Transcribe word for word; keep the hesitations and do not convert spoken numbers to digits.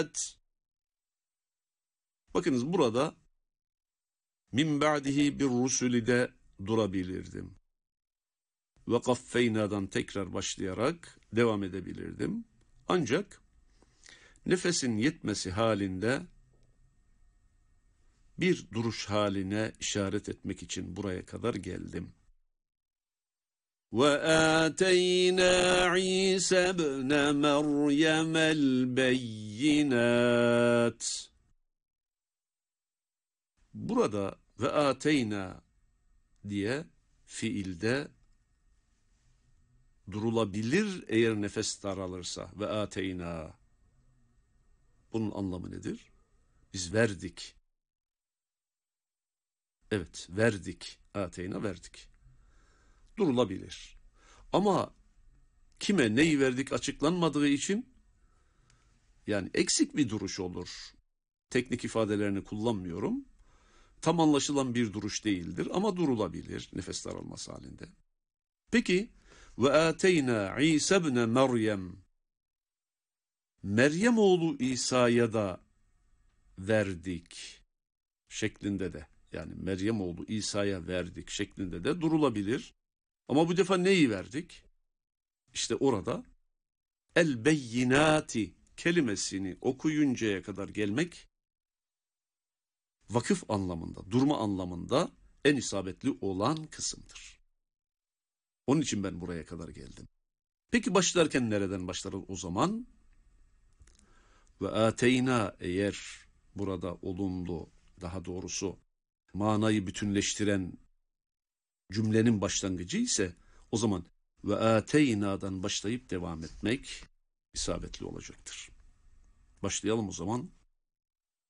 Bakınız burada min ba'dihi bir rusulü de durabilirdim. Ve kaffeyna'dan tekrar başlayarak devam edebilirdim. Ancak nefesin yetmesi halinde bir duruş haline işaret etmek için buraya kadar geldim. وَآتَيْنَا عِيسَى ابْنَ مَرْيَمَ الْبَيِّنَاتِ. Burada ve ateyna diye fiilde durulabilir eğer nefes daralırsa. Ve ateyna. Bunun anlamı nedir? Biz verdik. Evet, verdik. Ateyna verdik. Durulabilir. Ama kime neyi verdik açıklanmadığı için yani eksik bir duruş olur. Teknik ifadelerini kullanmıyorum. Tam anlaşılan bir duruş değildir ama durulabilir nefes daralması halinde. Peki ve ateyna İsa ibn Meryem, Meryem oğlu İsa'ya da verdik şeklinde de, yani Meryem oğlu İsa'ya verdik şeklinde de durulabilir. Ama bu defa neyi verdik? İşte orada el beyinati kelimesini okuyuncaya kadar gelmek vakıf anlamında, durma anlamında en isabetli olan kısımdır. Onun için ben buraya kadar geldim. Peki başlarken nereden başlarız o zaman? Ve ateyna eğer burada olumlu, daha doğrusu manayı bütünleştiren cümlenin başlangıcı ise o zaman ve ateyna'dan başlayıp devam etmek isabetli olacaktır. Başlayalım o zaman.